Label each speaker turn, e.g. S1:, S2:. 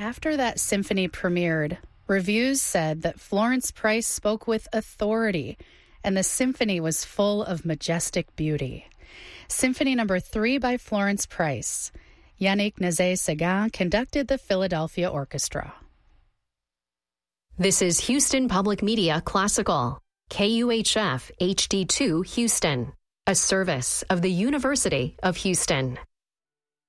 S1: after that symphony premiered, reviews said that Florence Price spoke with authority, and the symphony was full of majestic beauty. Symphony No. 3 by Florence Price. Yannick Nézet-Séguin conducted the Philadelphia Orchestra.
S2: This is Houston Public Media Classical, KUHF HD2 Houston, a service of the University of Houston.